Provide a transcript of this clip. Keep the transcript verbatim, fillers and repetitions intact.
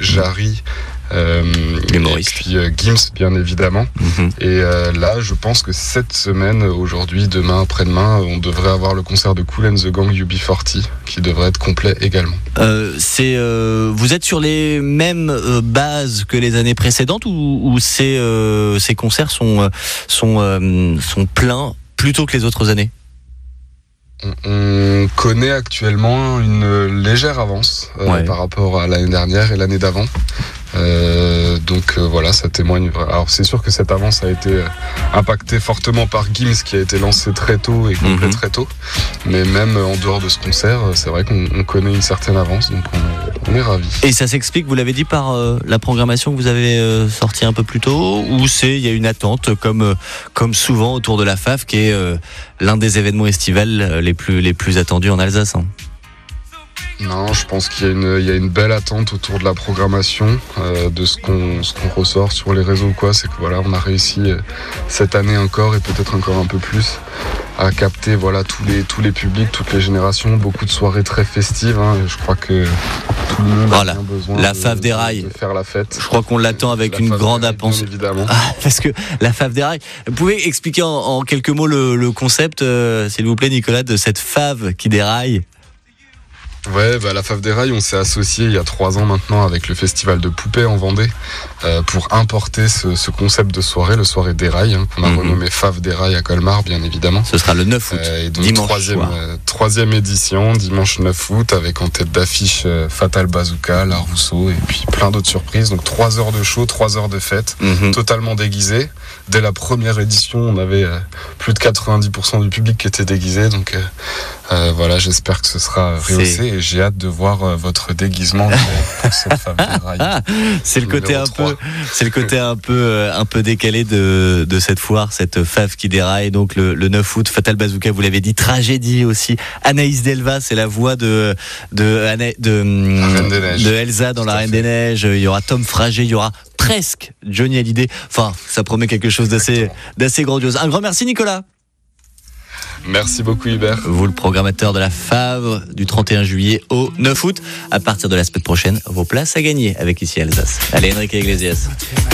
Jarry, euh, et puis euh, Gims bien évidemment. Mm-hmm. Et euh, là, je pense que cette semaine, aujourd'hui, demain, après-demain, on devrait avoir le concert de Kool and the Gang U B quarante qui devrait être complet également. Euh, c'est, euh, vous êtes sur les mêmes euh, bases que les années précédentes ou, ou ces, euh, ces concerts sont, sont, euh, sont pleins plus tôt que les autres années ? On connaît actuellement une légère avance euh, ouais. par rapport à l'année dernière et l'année d'avant. Euh, donc euh, voilà, ça témoigne. Alors c'est sûr que cette avance a été euh, impactée fortement par Gims qui a été lancé très tôt et complet mm-hmm. très tôt. Mais même en dehors de ce concert, c'est vrai qu'on on connaît une certaine avance, donc on, on est ravis. Et ça s'explique, vous l'avez dit, par euh, la programmation que vous avez euh, sortie un peu plus tôt, ou c'est il y a une attente comme euh, comme souvent autour de la F A F, qui est euh, l'un des événements estivals les plus les plus attendus en Alsace. Hein. Non, je pense qu'il y a une, il y a une belle attente autour de la programmation, euh, de ce qu'on, ce qu'on ressort sur les réseaux ou quoi. C'est que voilà, on a réussi euh, cette année encore et peut-être encore un peu plus à capter voilà tous les tous les publics, toutes les générations, beaucoup de soirées très festives. Hein, je crois que tout le monde voilà. a bien besoin la de, F A F des Rails. de faire la fête. Je crois qu'on l'attend avec la une grande impatience. Évidemment. Ah, parce que la F A F des Rails. Vous pouvez expliquer en, en quelques mots le, le concept, euh, s'il vous plaît, Nicolas, de cette F A V qui déraille? Ouais, bah, la F A F des Rails, on s'est associé il y a trois ans maintenant avec le festival de Poupée en Vendée euh, pour importer ce, ce concept de soirée, le soirée des Rails, hein, qu'on a mm-hmm. renommé F A F des Rails à Colmar, bien évidemment. Ce sera le neuf août, euh, et donc dimanche troisième, soir. Euh, troisième édition, dimanche neuf août, avec en tête d'affiche euh, Fatal Bazooka, La Rousseau et puis plein d'autres surprises. Donc trois heures de show, trois heures de fête, mm-hmm. totalement déguisées. Dès la première édition, on avait euh, plus de quatre-vingt-dix pour cent du public qui était déguisé, donc euh, euh, voilà, j'espère que ce sera rehaussé. C'est... et j'ai hâte de voir euh, votre déguisement pour cette F A F des Rails. C'est le côté un peu, c'est le côté un peu, euh, un peu décalé de de cette foire, cette F A F qui déraille. Donc le, le neuf août, Fatal Bazooka, vous l'avez dit, tragédie aussi. Anaïs Delva, c'est la voix de de de, de, de Elsa dans La Reine des Neiges. Il y aura Tom Frager, il y aura presque Johnny Hallyday. Enfin, ça promet quelque chose d'assez d'assez grandiose. Un grand merci, Nicolas. Merci beaucoup Hubert. Vous, le programmateur de la F A V du trente et un juillet au neuf août. À partir de la semaine prochaine, vos places à gagner avec Ici Alsace. Allez, Enrique Iglesias.